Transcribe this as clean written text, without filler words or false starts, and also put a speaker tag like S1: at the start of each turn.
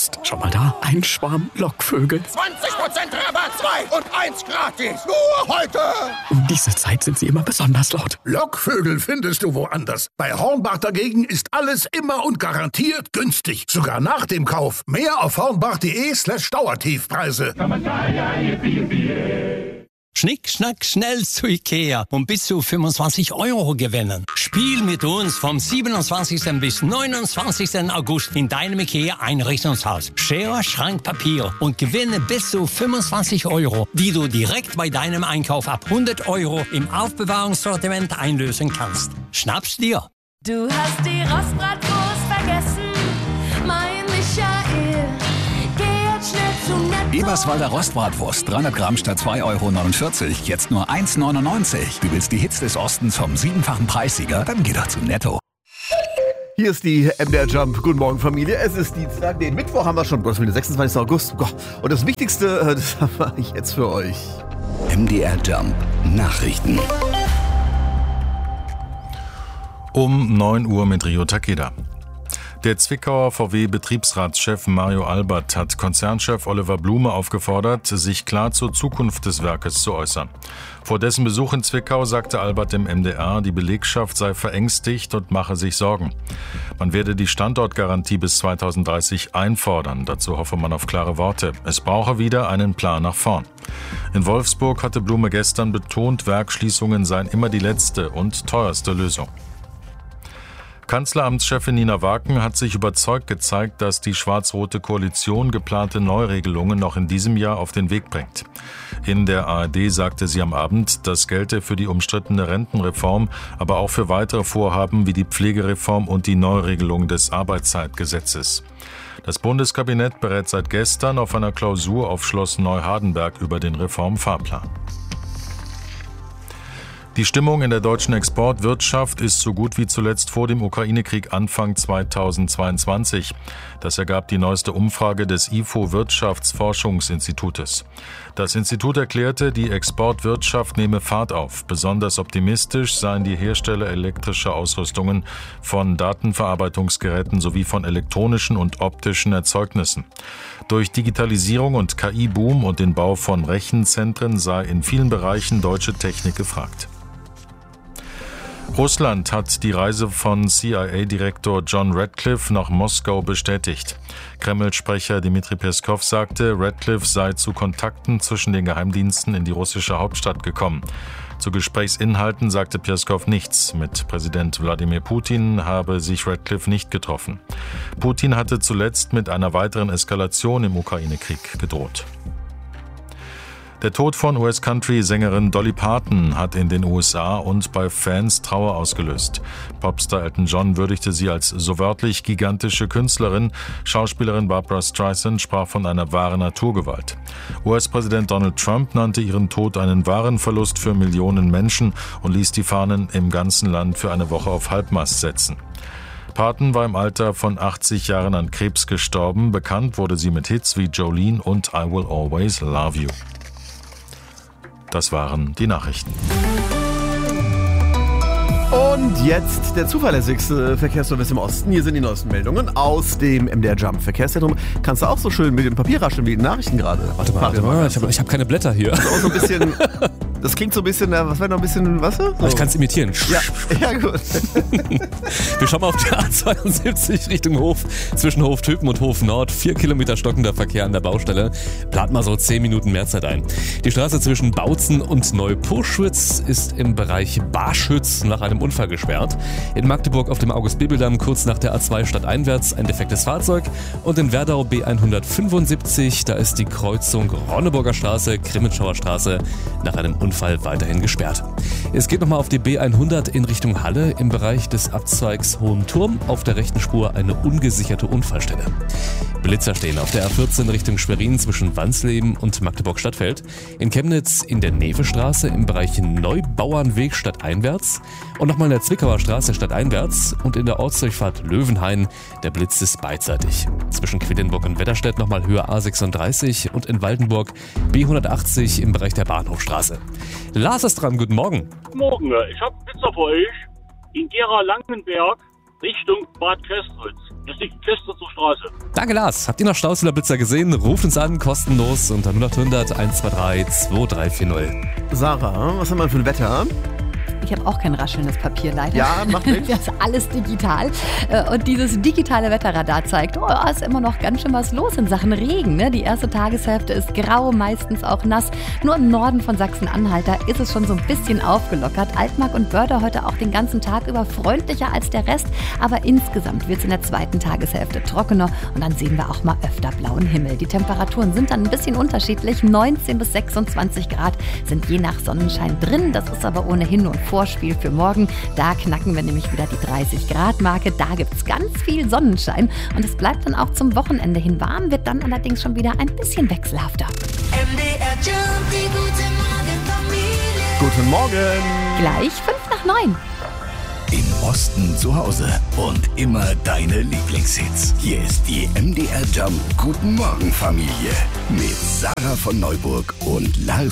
S1: Psst, schau mal da, ein Schwarm Lockvögel.
S2: 20% Rabatt, 2 und 1 gratis. Nur heute.
S1: Um diese Zeit sind sie immer besonders laut.
S3: Lockvögel findest du woanders. Bei Hornbach dagegen ist alles immer und garantiert günstig. Sogar nach dem Kauf. Mehr auf hornbach.de/Dauertiefpreise.
S4: Schnick, schnack, schnell zu Ikea und bis zu 25 € gewinnen. Spiel mit uns vom 27. bis 29. August in deinem Ikea-Einrichtungshaus. Schere, Schrank, Papier und gewinne bis zu 25 €, die du direkt bei deinem Einkauf ab 100 € im Aufbewahrungssortiment einlösen kannst. Schnapp's dir!
S5: Du hast die Rostbratwurst vergessen, mein Michael. Geh jetzt schnell zu Netto.
S6: Eberswalder Rostbratwurst, 300 Gramm statt 2,49 €, jetzt nur 1,99 €. Du willst die Hits des Ostens vom 7-fachen Preissieger? Dann geh doch zu Netto.
S7: Hier ist die MDR Jump. Guten Morgen, Familie. Es ist Dienstag, den Mittwoch haben wir schon. Gottes Willen, der 26. August. Und das Wichtigste, das habe ich jetzt für euch.
S6: MDR Jump. Nachrichten.
S8: Um 9 Uhr mit Rio Takeda. Der Zwickauer VW-Betriebsratschef Mario Albert hat Konzernchef Oliver Blume aufgefordert, sich klar zur Zukunft des Werkes zu äußern. Vor dessen Besuch in Zwickau sagte Albert dem MDR, die Belegschaft sei verängstigt und mache sich Sorgen. Man werde die Standortgarantie bis 2030 einfordern. Dazu hoffe man auf klare Worte. Es brauche wieder einen Plan nach vorn. In Wolfsburg hatte Blume gestern betont, Werksschließungen seien immer die letzte und teuerste Lösung. Kanzleramtschefin Nina Waken hat sich überzeugt gezeigt, dass die schwarz-rote Koalition geplante Neuregelungen noch in diesem Jahr auf den Weg bringt. In der ARD sagte sie am Abend, das gelte für die umstrittene Rentenreform, aber auch für weitere Vorhaben wie die Pflegereform und die Neuregelung des Arbeitszeitgesetzes. Das Bundeskabinett berät seit gestern auf einer Klausur auf Schloss Neuhardenberg über den Reformfahrplan. Die Stimmung in der deutschen Exportwirtschaft ist so gut wie zuletzt vor dem Ukraine-Krieg Anfang 2022. Das ergab die neueste Umfrage des IFO Wirtschaftsforschungsinstitutes. Das Institut erklärte, die Exportwirtschaft nehme Fahrt auf. Besonders optimistisch seien die Hersteller elektrischer Ausrüstungen von Datenverarbeitungsgeräten sowie von elektronischen und optischen Erzeugnissen. Durch Digitalisierung und KI-Boom und den Bau von Rechenzentren sei in vielen Bereichen deutsche Technik gefragt. Russland hat die Reise von CIA-Direktor John Ratcliffe nach Moskau bestätigt. Kreml-Sprecher Dmitri Peskov sagte, Ratcliffe sei zu Kontakten zwischen den Geheimdiensten in die russische Hauptstadt gekommen. Zu Gesprächsinhalten sagte Peskov nichts. Mit Präsident Wladimir Putin habe sich Ratcliffe nicht getroffen. Putin hatte zuletzt mit einer weiteren Eskalation im Ukraine-Krieg gedroht. Der Tod von US-Country-Sängerin Dolly Parton hat in den USA und bei Fans Trauer ausgelöst. Popstar Elton John würdigte sie als so wörtlich gigantische Künstlerin. Schauspielerin Barbra Streisand sprach von einer wahren Naturgewalt. US-Präsident Donald Trump nannte ihren Tod einen wahren Verlust für Millionen Menschen und ließ die Fahnen im ganzen Land für eine Woche auf Halbmast setzen. Parton war im Alter von 80 Jahren an Krebs gestorben. Bekannt wurde sie mit Hits wie Jolene und I Will Always Love You. Das waren die Nachrichten.
S7: Und jetzt der zuverlässigste Verkehrsservice im Osten. Hier sind die neuesten Meldungen aus dem MDR Jump Verkehrszentrum. Kannst du auch so schön mit dem Papier rascheln wie die Nachrichten gerade?
S9: Warte mal. Ich hab keine Blätter hier.
S7: Das, so ein bisschen, das klingt so ein bisschen, was wäre noch ein bisschen, was? So.
S9: Ich kann es imitieren.
S7: Ja, gut.
S9: Wir schauen mal auf die A72 Richtung Hof. Zwischen Hoftöpen und Hof Nord. 4 Kilometer stockender Verkehr an der Baustelle. Plant mal so 10 Minuten mehr Zeit ein. Die Straße zwischen Bautzen und Neupuschwitz ist im Bereich Barschütz nach einem Unfall gesperrt. In Magdeburg auf dem August-Bebel-Damm kurz nach der A2 stadteinwärts ein defektes Fahrzeug. Und in Werdau B175, da ist die Kreuzung Ronneburger Straße, Grimmitschauer Straße nach einem Unfall weiterhin gesperrt. Es geht nochmal auf die B100 in Richtung Halle. Im Bereich des Abzweigs Hohen Turm auf der rechten Spur eine ungesicherte Unfallstelle. Blitzer stehen auf der A14 Richtung Schwerin zwischen Wansleben und Magdeburg-Stadtfeld. In Chemnitz in der Nevestraße im Bereich Neubauernweg stadteinwärts. Und nochmal in der Zwickauer Straße stadteinwärts und in der Ortsdurchfahrt Löwenhain. Der Blitz ist beidseitig. Zwischen Quedlinburg und Wetterstedt nochmal Höhe A36 und in Waldenburg B180 im Bereich der Bahnhofstraße. Lars ist dran, guten Morgen.
S10: Guten Morgen, ich habe Pizza für euch in Gera-Langenberg Richtung Bad Köstritz. Das liegt Küste zur Straße.
S9: Danke, Lars. Habt ihr noch Staus oder Blitzer gesehen? Ruft uns an, kostenlos unter 0800 123 2340.
S7: Sarah, was haben wir für ein Wetter?
S11: Ich habe auch kein raschelndes Papier, leider.
S7: Ja, macht nichts.
S11: Das ist alles digital. Und dieses digitale Wetterradar zeigt, ist immer noch ganz schön was los in Sachen Regen. Ne? Die erste Tageshälfte ist grau, meistens auch nass. Nur im Norden von Sachsen-Anhalt, da ist es schon so ein bisschen aufgelockert. Altmark und Börde heute auch den ganzen Tag über freundlicher als der Rest. Aber insgesamt wird es in der zweiten Tageshälfte trockener. Und dann sehen wir auch mal öfter blauen Himmel. Die Temperaturen sind dann ein bisschen unterschiedlich. 19 bis 26 Grad sind je nach Sonnenschein drin. Das ist aber ohnehin nur ein Vorspiel für morgen. Da knacken wir nämlich wieder die 30-Grad-Marke. Da gibt es ganz viel Sonnenschein. Und es bleibt dann auch zum Wochenende hin warm, wird dann allerdings schon wieder ein bisschen wechselhafter.
S5: MDR Jump, die gute Morgen Familie.
S7: Guten Morgen.
S11: Gleich 5:09.
S2: Im Osten zu Hause und immer deine Lieblingshits. Hier ist die MDR Jump Guten Morgen Familie mit Sarah von Neuburg und Lars